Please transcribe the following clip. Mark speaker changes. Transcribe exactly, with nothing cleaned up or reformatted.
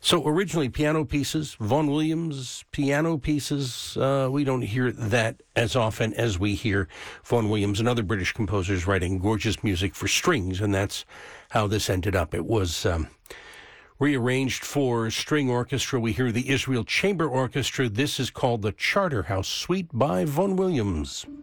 Speaker 1: So originally piano pieces, Vaughan Williams piano pieces, uh, we don't hear that as often as we hear Vaughan Williams and other British composers writing gorgeous music for strings, and that's how this ended up. It was um, rearranged for string orchestra. We hear the Israel Chamber Orchestra. This is called the Charterhouse Suite by Vaughan Williams.